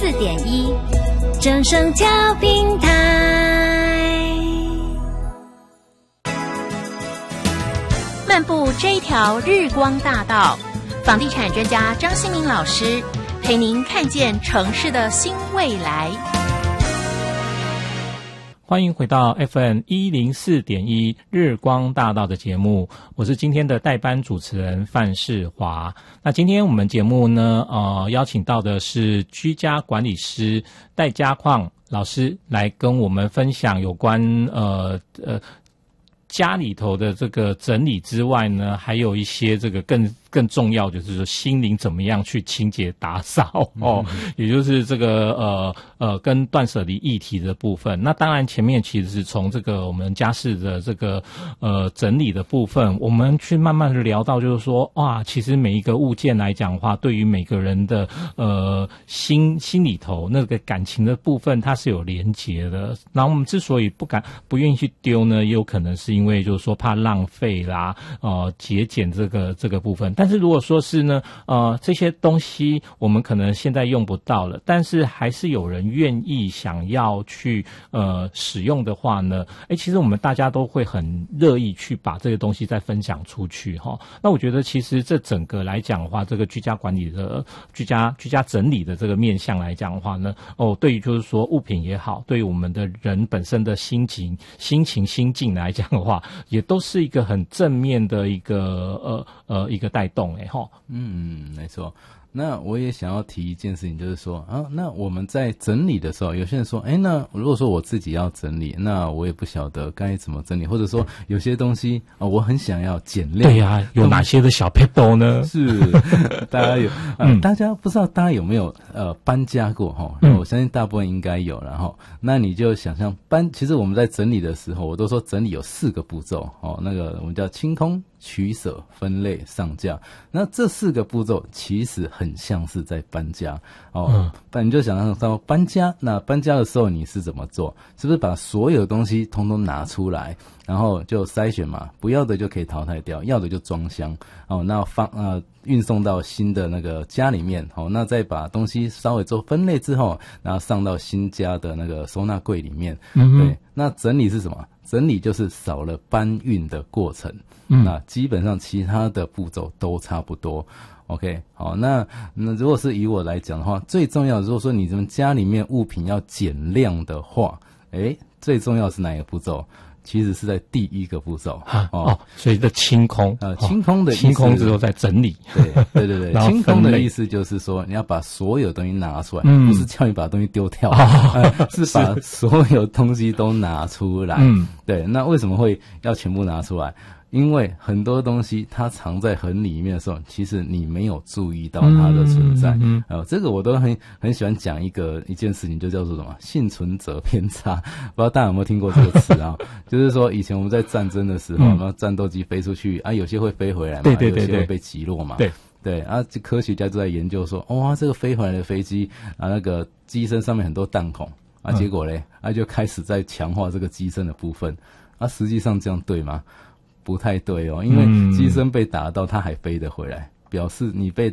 104.1正声调频台。漫步这一条日光大道，房地产专家张新民老师陪您看见城市的新未来。 欢迎回到 FM104.1 日光大道的节目，我是今天的代班主持人范世华。那今天我们节目呢，邀请到的是居家管理师戴家矿老师来跟我们分享有关家里头的这个整理之外呢，还有一些这个更重要就是说心灵怎么样去清洁打扫也就是这个跟断舍离议题的部分。那当然前面其实是从这个我们家事的这个整理的部分，我们去慢慢的聊到就是说哇，其实每一个物件来讲的话，对于每个人的心里头那个感情的部分它是有连结的。然后我们之所以不愿意去丢呢，也有可能是因为就是说怕浪费啦，节俭这个部分。但是如果说是呢，这些东西我们可能现在用不到了，但是还是有人愿意想要去使用的话呢，其实我们大家都会很乐意去把这个东西再分享出去哈。那我觉得其实这整个来讲的话，这个居家管理的居家整理的这个面向来讲的话呢，对于就是说物品也好，对于我们的人本身的心情心境来讲的话，也都是一个很正面的一个带动没错。那我也想要提一件事情，就是说那我们在整理的时候，有些人说那如果说我自己要整理，那我也不晓得该怎么整理，或者说有些东西我很想要减量。 对呀，有哪些的小撇步呢？ 是大家有大家不知道大家有没有搬家过我相信大部分应该有。然后那你就想象其实我们在整理的时候，我都说整理有4个步骤那个我们叫清空、取舍、分类、上架。那这4个步骤其实很像是在搬家你就想象到搬家，那搬家的时候你是怎么做？是不是把所有东西通通拿出来，然后就筛选嘛，不要的就可以淘汰掉，要的就装箱那运送到新的那个家里面那再把东西稍微做分类之后，然后上到新家的那个收纳柜里面。对，那整理是什么？整理就是少了搬运的过程。那基本上其他的步骤都差不多。OK， 好，那如果是以我来讲的话，最重要的，如果说你们家里面物品要减量的话，最重要是哪一个步骤？其实是在第1个步骤所以的清空清空的意思， 清空之后再整理。 对清空的意思就是说你要把所有东西拿出来，不是叫你把东西丢掉是把所有东西都拿出来。对，那为什么会要全部拿出来？因为很多东西它藏在很里面的时候，其实你没有注意到它的存在。这个我都很喜欢讲一件事情，就叫做什么幸存者偏差。不知道大家有没有听过这个词就是说以前我们在战争的时候，然后战斗机飞出去有些会飞回来嘛，对，有些会被击落嘛。对科学家就在研究说这个飞回来的飞机那个机身上面很多弹孔结果嘞就开始在强化这个机身的部分实际上这样对吗？不太对因为机身被打到它还飞得回来，表示你被